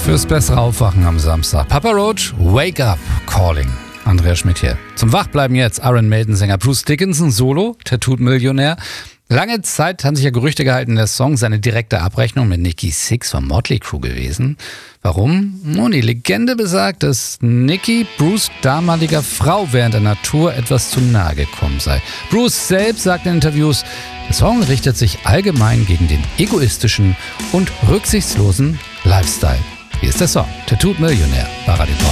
Fürs bessere Aufwachen am Samstag. Papa Roach, Wake Up Calling. Andreas Schmidt hier. Zum Wachbleiben jetzt Iron Maiden-Sänger Bruce Dickinson, Solo, Tattooed-Millionär. Lange Zeit haben sich ja Gerüchte gehalten, der Song sei eine direkte Abrechnung mit Nikki Sixx von Motley Crue gewesen. Warum? Nun, die Legende besagt, dass Nikki Bruce' damaliger Frau während einer Tour etwas zu nahe gekommen sei. Bruce selbst sagt in Interviews, der Song richtet sich allgemein gegen den egoistischen und rücksichtslosen Lifestyle. Hier ist der Song, Tattooed Millionär, bei Radio Power.